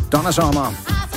Donna Summer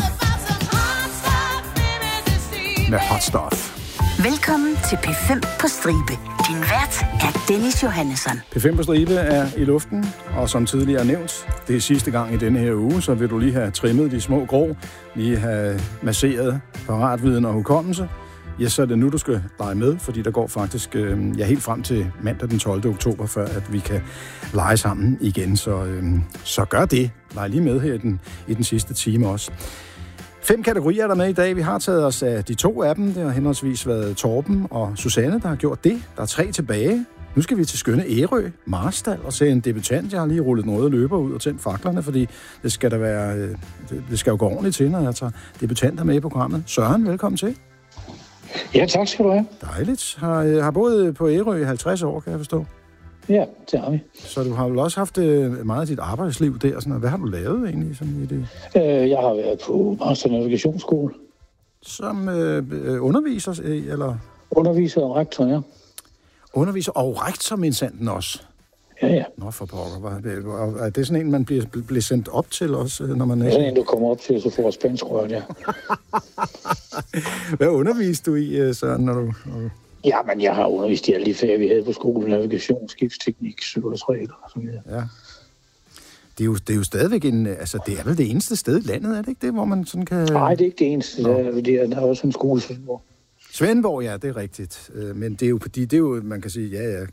med Hot Stuff. Velkommen til P5 på Stribe. Din vært er Dennis Johannesson. P5 på Stribe er i luften, og som tidligere nævnt, det er sidste gang i denne her uge, så vil du lige have trimmet de små grå, lige have masseret paratviden og hukommelse. Ja, så er det nu, du skal lege med, fordi der går faktisk helt frem til mandag den 12. oktober, før at vi kan lege sammen igen. Så gør det. Leg lige med her i den sidste time også. 5 kategorier er der med i dag. Vi har taget os af de 2 af dem. Det har henholdsvis været Torben og Susanne, der har gjort det. Der er 3 tilbage. Nu skal vi til skønne Ærø, Marstal, og se en debutant. Jeg har lige rullet den røde løber ud og tændt faklerne, fordi det skal jo gå ordentligt til, når jeg tager debutanter med i programmet. Søren, velkommen til. Ja, tak skal du have. Dejligt. Har boet på Ærø i 50 år, kan jeg forstå. Ja, det har vi. Så du har vel også haft meget af dit arbejdsliv der. Sådan, hvad har du lavet egentlig sådan i det? Jeg har været på Master Navigationsskole. Som underviser, eller? Underviser og rektor, ja. Underviser og rektor, mindsanden også? Ja. Nå, for pokker. Er det sådan en, man bliver sendt op til også, når man er? Det er sådan en, du kommer op til, så får spanskrøren, ja. Hvad underviste du i, Søren, når du... Ja, men jeg har undervist i alle de fag, vi havde på skolen. Navigation, skibsteknik, psykologregler og sådan noget. Ja. Det er jo stadigvæk det er vel det eneste sted i landet, er det ikke det, hvor man sådan kan... Nej, det er ikke det eneste. Der er også en skole i Svendborg. Svendborg, ja, det er rigtigt. Men det er jo, fordi det er jo, man kan sige, ja,